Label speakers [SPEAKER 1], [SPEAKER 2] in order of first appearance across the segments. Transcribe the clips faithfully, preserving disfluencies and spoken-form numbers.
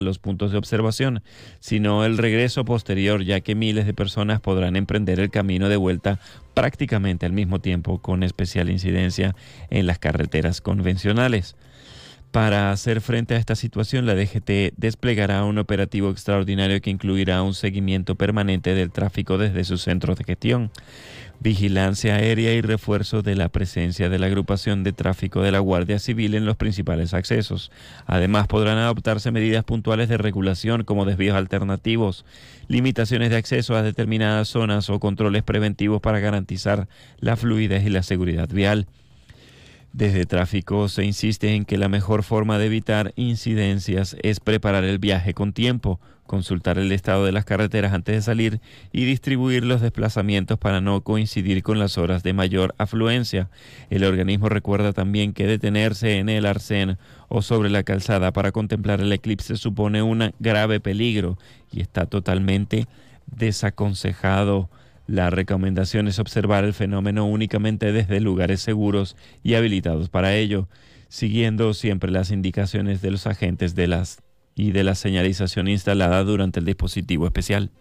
[SPEAKER 1] los puntos de observación, sino el regreso posterior, ya que miles de personas podrán emprender el camino de vuelta prácticamente al mismo tiempo, con especial incidencia en las carreteras convencionales. Para hacer frente a esta situación, la D G T desplegará un operativo extraordinario que incluirá un seguimiento permanente del tráfico desde sus centros de gestión, vigilancia aérea y refuerzo de la presencia de la agrupación de tráfico de la Guardia Civil en los principales accesos. Además, podrán adoptarse medidas puntuales de regulación como desvíos alternativos, limitaciones de acceso a determinadas zonas o controles preventivos para garantizar la fluidez y la seguridad vial. Desde tráfico se insiste en que la mejor forma de evitar incidencias es preparar el viaje con tiempo, consultar el estado de las carreteras antes de salir y distribuir los desplazamientos para no coincidir con las horas de mayor afluencia. El organismo recuerda también que detenerse en el arcén o sobre la calzada para contemplar el eclipse supone un grave peligro y está totalmente desaconsejado. La recomendación es observar el fenómeno únicamente desde lugares seguros y habilitados para ello, siguiendo siempre las indicaciones de los agentes de las y de la señalización instalada durante el dispositivo especial.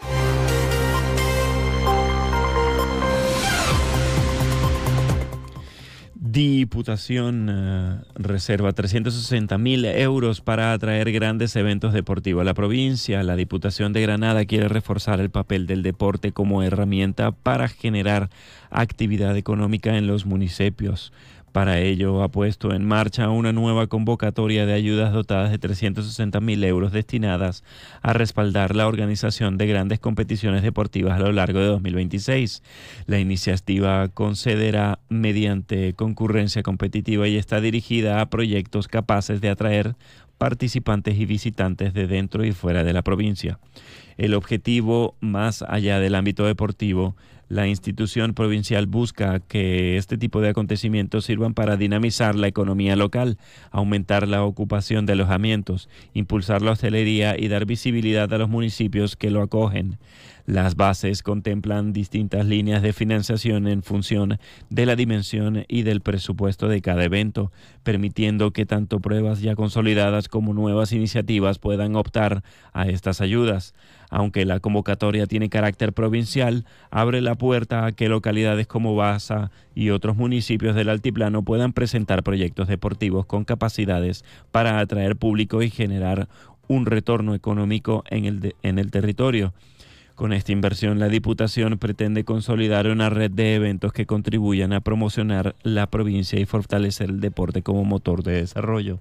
[SPEAKER 1] Diputación uh, reserva trescientos sesenta mil euros para atraer grandes eventos deportivos a la provincia. La Diputación de Granada quiere reforzar el papel del deporte como herramienta para generar actividad económica en los municipios. Para ello ha puesto en marcha una nueva convocatoria de ayudas dotadas de trescientos sesenta mil euros destinadas a respaldar la organización de grandes competiciones deportivas a lo largo de dos mil veintiséis. La iniciativa concederá mediante concurrencia competitiva y está dirigida a proyectos capaces de atraer participantes y visitantes de dentro y fuera de la provincia. El objetivo, más allá del ámbito deportivo, la institución provincial busca que este tipo de acontecimientos sirvan para dinamizar la economía local, aumentar la ocupación de alojamientos, impulsar la hostelería y dar visibilidad a los municipios que lo acogen. Las bases contemplan distintas líneas de financiación en función de la dimensión y del presupuesto de cada evento, permitiendo que tanto pruebas ya consolidadas como nuevas iniciativas puedan optar a estas ayudas. Aunque la convocatoria tiene carácter provincial, abre la puerta a que localidades como Baza y otros municipios del altiplano puedan presentar proyectos deportivos con capacidades para atraer público y generar un retorno económico en el, de, en el territorio. Con esta inversión, la Diputación pretende consolidar una red de eventos que contribuyan a promocionar la provincia y fortalecer el deporte como motor de desarrollo.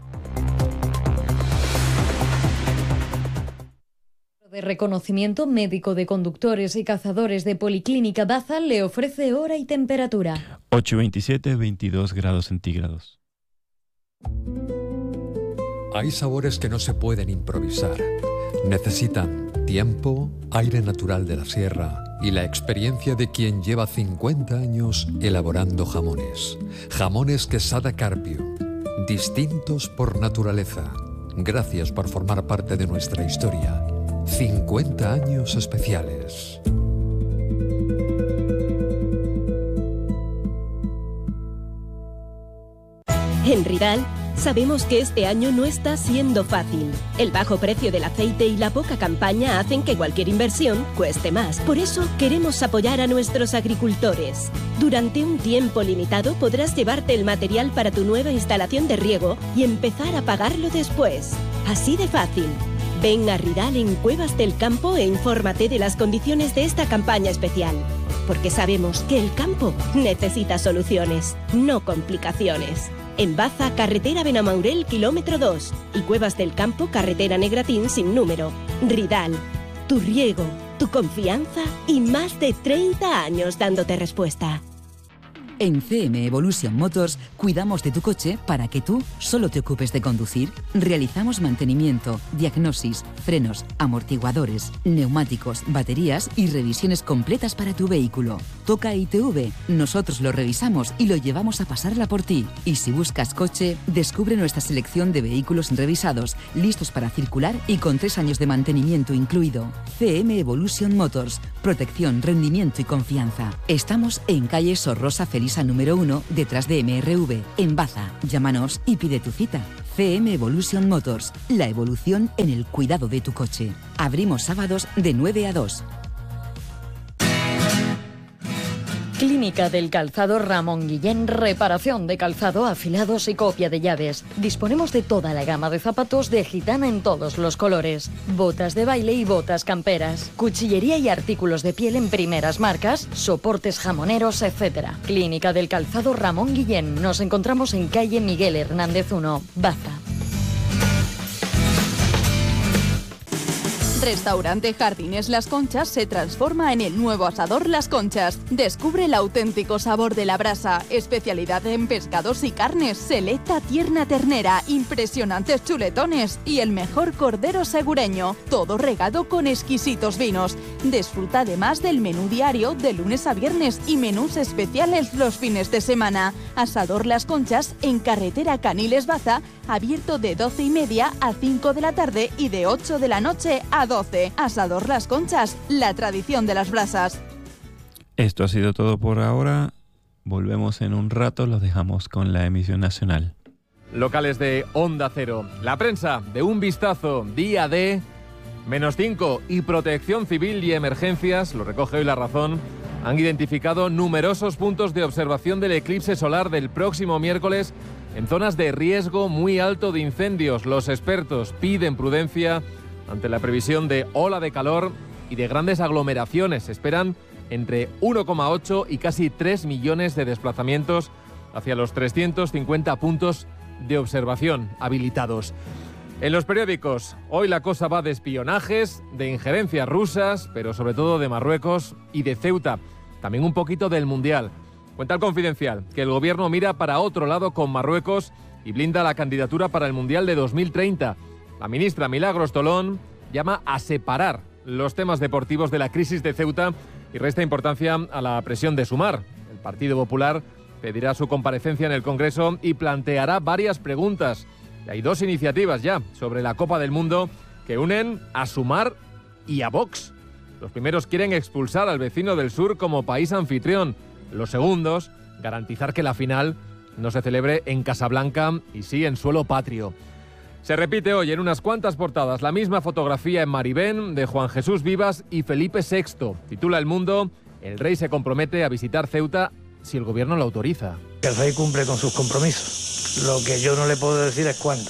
[SPEAKER 2] De reconocimiento médico de conductores y cazadores de Policlínica Baza le ofrece hora y temperatura.
[SPEAKER 1] ocho veintisiete, veintidós grados centígrados.
[SPEAKER 3] Hay sabores que no se pueden improvisar. Necesitan tiempo, aire natural de la sierra y la experiencia de quien lleva cincuenta años elaborando jamones. Jamones Quesada Carpio, distintos por naturaleza. Gracias por formar parte de nuestra historia. cincuenta años especiales.
[SPEAKER 4] En Ridal sabemos que este año no está siendo fácil. El bajo precio del aceite y la poca campaña hacen que cualquier inversión cueste más. Por eso queremos apoyar a nuestros agricultores. Durante un tiempo limitado podrás llevarte el material para tu nueva instalación de riego y empezar a pagarlo después. Así de fácil. Ven a Ridal en Cuevas del Campo e infórmate de las condiciones de esta campaña especial. Porque sabemos que el campo necesita soluciones, no complicaciones. En Baza, carretera Benamaurel, kilómetro dos. Y Cuevas del Campo, carretera Negratín, sin número. Ridal, tu riego, tu confianza y más de treinta años dándote respuesta.
[SPEAKER 5] En C M Evolution Motors cuidamos de tu coche para que tú solo te ocupes de conducir. Realizamos mantenimiento, diagnosis, frenos, amortiguadores, neumáticos, baterías y revisiones completas para tu vehículo. Toca I T V, nosotros lo revisamos y lo llevamos a pasarla por ti. Y si buscas coche, descubre nuestra selección de vehículos revisados, listos para circular y con tres años de mantenimiento incluido. C M Evolution Motors, protección, rendimiento y confianza. Estamos en calle Sor Rosa Felisa número uno, detrás de M R V, en Baza. Llámanos y pide tu cita. C M Evolution Motors, la evolución en el cuidado de tu coche. Abrimos sábados de nueve a dos.
[SPEAKER 2] Clínica del Calzado Ramón Guillén, reparación de calzado, afilados y copia de llaves. Disponemos de toda la gama de zapatos de gitana en todos los colores, botas de baile y botas camperas, cuchillería y artículos de piel en primeras marcas, soportes jamoneros, etcétera. Clínica del Calzado Ramón Guillén. Nos encontramos en calle Miguel Hernández uno, Baza.
[SPEAKER 6] Restaurante Jardines Las Conchas se transforma en el nuevo asador Las Conchas. Descubre el auténtico sabor de la brasa, especialidad en pescados y carnes, selecta tierna ternera, impresionantes chuletones y el mejor cordero segureño, todo regado con exquisitos vinos. Disfruta además del menú diario de lunes a viernes y menús especiales los fines de semana. Asador Las Conchas en carretera Caniles Baza, abierto de doce y media a cinco de la tarde y de ocho de la noche a doce. Asador Las Conchas, la tradición de las brasas.
[SPEAKER 1] Esto ha sido todo por ahora. Volvemos en un rato, los dejamos con la emisión nacional.
[SPEAKER 7] Locales de Onda Cero. La prensa de Un Vistazo, día de menos cinco y Protección Civil y Emergencias, lo recoge hoy La Razón, han identificado numerosos puntos de observación del eclipse solar del próximo miércoles en zonas de riesgo muy alto de incendios. Los expertos piden prudencia ante la previsión de ola de calor y de grandes aglomeraciones. Se esperan entre uno coma ocho y casi tres millones de desplazamientos hacia los trescientos cincuenta puntos de observación habilitados. En los periódicos, hoy la cosa va de espionajes, de injerencias rusas, pero sobre todo de Marruecos y de Ceuta. También un poquito del Mundial. Cuenta el Confidencial que el gobierno mira para otro lado con Marruecos y blinda la candidatura para el Mundial de dos mil treinta. La ministra Milagros Tolón llama a separar los temas deportivos de la crisis de Ceuta y resta importancia a la presión de Sumar. El Partido Popular pedirá su comparecencia en el Congreso y planteará varias preguntas. Y hay dos iniciativas ya sobre la Copa del Mundo que unen a Sumar y a Vox. Los primeros quieren expulsar al vecino del sur como país anfitrión. Los segundos, garantizar que la final no se celebre en Casablanca y sí en suelo patrio. Se repite hoy en unas cuantas portadas la misma fotografía en Maribén de Juan Jesús Vivas y Felipe sexto. Titula El Mundo: el rey se compromete a visitar Ceuta si el gobierno lo autoriza.
[SPEAKER 8] El rey cumple con sus compromisos. Lo que yo no le puedo decir es cuándo,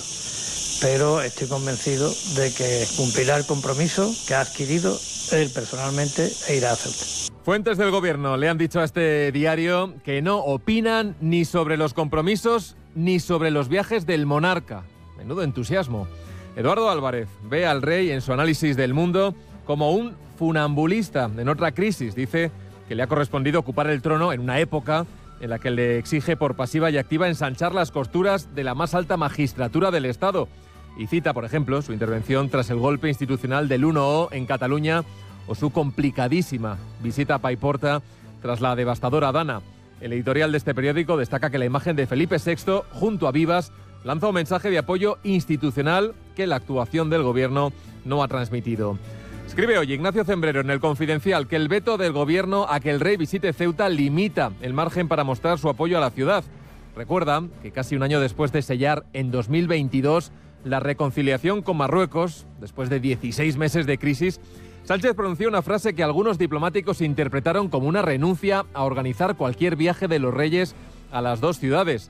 [SPEAKER 8] pero estoy convencido de que cumplirá el compromiso que ha adquirido él personalmente e irá a Ceuta.
[SPEAKER 7] Fuentes del gobierno le han dicho a este diario que no opinan ni sobre los compromisos ni sobre los viajes del monarca. Menudo entusiasmo. Eduardo Álvarez ve al rey en su análisis del Mundo como un funambulista en otra crisis. Dice que le ha correspondido ocupar el trono en una época en la que le exige por pasiva y activa ensanchar las costuras de la más alta magistratura del Estado. Y cita, por ejemplo, su intervención tras el golpe institucional del uno O en Cataluña o su complicadísima visita a Paiporta tras la devastadora Dana. El editorial de este periódico destaca que la imagen de Felipe sexto junto a Vivas lanza un mensaje de apoyo institucional que la actuación del gobierno no ha transmitido. Escribe hoy Ignacio Zembrero en El Confidencial que el veto del gobierno a que el rey visite Ceuta limita el margen para mostrar su apoyo a la ciudad. Recuerda que casi un año después de sellar en dos mil veintidós la reconciliación con Marruecos, después de dieciséis meses de crisis, Sánchez pronunció una frase que algunos diplomáticos interpretaron como una renuncia a organizar cualquier viaje de los reyes a las dos ciudades.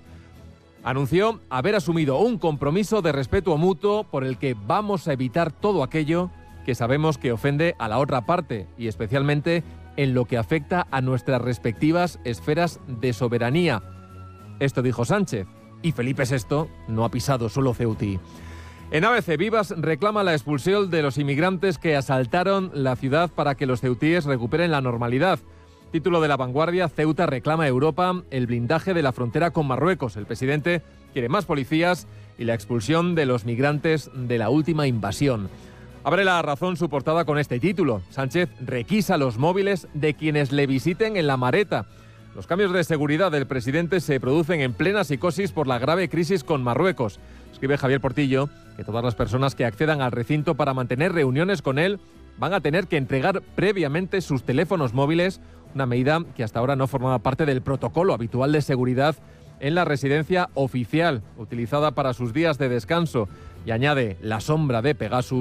[SPEAKER 7] Anunció haber asumido un compromiso de respeto mutuo por el que vamos a evitar todo aquello que sabemos que ofende a la otra parte y especialmente en lo que afecta a nuestras respectivas esferas de soberanía. Esto dijo Sánchez, y Felipe sexto no ha pisado suelo ceutí. En A B C, Vivas reclama la expulsión de los inmigrantes que asaltaron la ciudad para que los ceutíes recuperen la normalidad. Título de La Vanguardia: Ceuta reclama a Europa el blindaje de la frontera con Marruecos. El presidente quiere más policías y la expulsión de los migrantes de la última invasión. Abre La Razón su portada con este título: Sánchez requisa los móviles de quienes le visiten en La Mareta. Los cambios de seguridad del presidente se producen en plena psicosis por la grave crisis con Marruecos. Escribe Javier Portillo que todas las personas que accedan al recinto para mantener reuniones con él van a tener que entregar previamente sus teléfonos móviles, una medida que hasta ahora no formaba parte del protocolo habitual de seguridad en la residencia oficial, utilizada para sus días de descanso. Y añade, la sombra de Pegasus